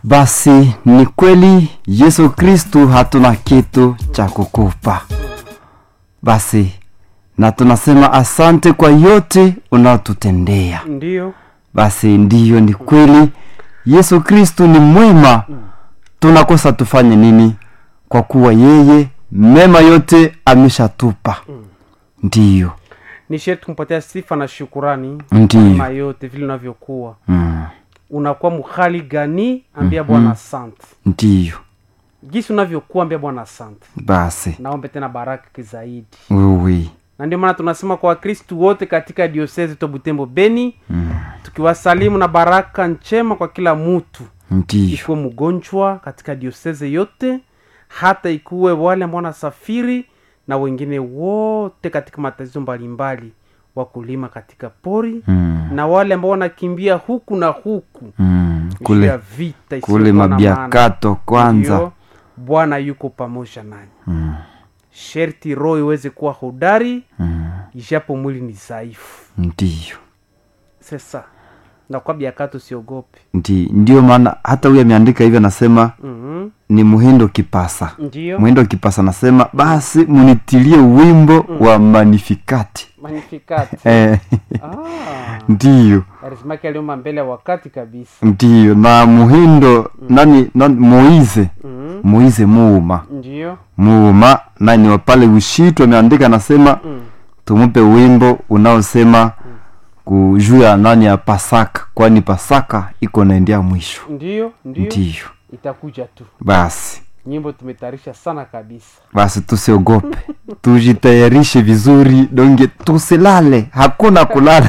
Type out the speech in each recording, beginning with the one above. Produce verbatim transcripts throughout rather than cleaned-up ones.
Basi ni kweli Yesu Kristu hatuna kitu cha kukupa. Basi na tunasema asante kwa yote unaotutendea. Ndiyo. Basi ndiyo, ni kweli Yesu Kristu ni mwema. Tunakosa tufanye nini? Kwa kuwa yeye mema yote ameshatupa. Ndiyo. Ni sherti kumpatia sifa na shukurani. Ndiyo. Mema yote vile unavyokuwa. Mm. Unakuwa mkhali gani? Ambia mm-hmm. Bwana asante. Ndiyo. Jinsi unavyokuwa ambia Bwana asante. Basi naombe tena baraka zaidi. oui. Na ndio maana tunasema kwa Wakristo wote katika diocese to Butembo Beni, mm. tukiwasalimu na baraka njema kwa kila mtu. Ndiyo. Ikuwe mgonjwa katika diocese yote, hata ikuwe wale ambao wanasafiri na wengine wote katika matatizo mbalimbali, wakulima katika pori, mm. na wale ambao wanakimbia huku na huku, mm. kule vita kule mabiakato kwanza. Ndiyo, Bwana yuko pamoja nanyi. Mm. Sherti roho iweze kuwa hodari, mm. ijapo mwili ni dhaifu. Ndiyo. Sasa na kwa biakato siogope. Ndi, ndiyo maana hata huyu ameandika hivyo, anasema mm-hmm. ni Muhindo Kipasa. Ndiyo. Muhindo Kipasa anasema basi munitilie wimbo mm. wa Magnificat. Magnificat. Eh. Ah. Ndiyo. Arismaki aliomba mbele wakati kabisa. Ndiyo, na Muhindo mm. nani, nani Moize. Mm. Moize Muuma. Ndiyo. Muuma nani wa pale Ushitu ameandika, anasema mm. tumupe wimbo unaosema mm. kujua nani ya Pasaka, kwani Pasaka iko naendea mwisho. Ndiyo, ndiyo. Ndiyo. Itakuja tu. Basi nyimbo tumetayarisha sana kabisa. Basi tusiogope. Tujitayarishe vizuri, donge tusilale, hakuna kulala.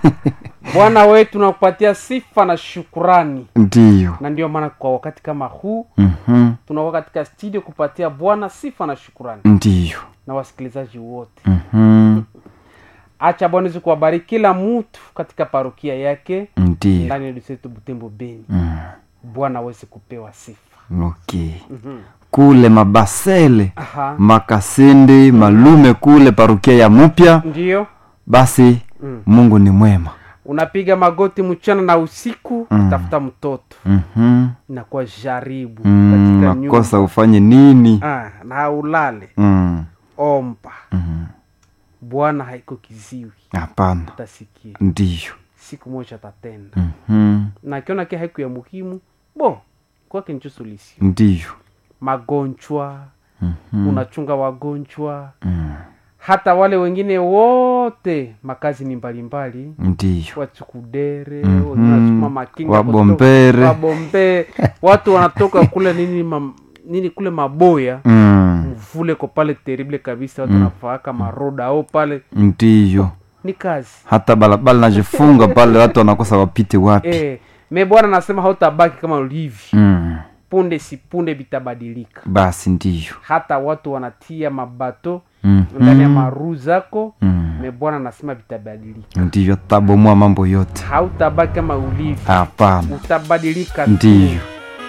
Bwana wetu tunakupatia sifa na shukrani. Ndiyo. Na ndio maana kwa wakati kama huu mhm tunakuwa katika studio kupatia Bwana sifa na shukrani. Ndiyo. Na wasikilizaji wote. Mhm Acha Bwana Yesu kuwabariki kila mtu katika parokia yake. Ndiyo. Ndani ya diocese Butembo Beni. Mm. Bwana aweze kupewa sifa. Okay. Mm-hmm. Kule Mabasele, aha. Makasende, Malume kule parokia ya Mupya. Ndiyo. Basi mm. Mungu ni mwema. Unapiga magoti mchana na usiku, mm. tafuta mtoto. Mhm. Inakuwa jaribu mm, katika nyumba. Makosa ufanye nini? Ah, na ulale. Mm. Omba. Mhm. Bwana haiko kiziwi. Hapana. Utasikia. Ndiyo. Siku moja tatenda. Mhm. Na kiona kia haiku ya muhimu, bo, kwa kencho solution. Ndiyo. Magonjwa, mm-hmm. unachunga wagonjwa, mm. hata wale wengine wote, makazi ni mbalimbali. Ndiyo. Wachukudere, mm-hmm. wanasuma makinga, wabombere, wabombe, watu wanatoka kule nini ma, nini kule maboya, mm. mvule kwa pale terrible kabisa, watu wanafaka mm. maroda au pale. Ndiyo. Ni kazi. Hata balabala najifunga pale, watu wanakosa wapite wapi. Eh, me Bwana anasema hautabaki kama ulivyo. Mm. Punde si punde bitabadilika. Basi ndiyo. Hata watu wanatia mabato mm-hmm. ndani ya maru zako, mm. me Bwana anasema bitabadilika. Ndiyo, tabomoa mambo yote. Hautabaki kama ulivyo. Hapana. Utabadilika. Ndiyo.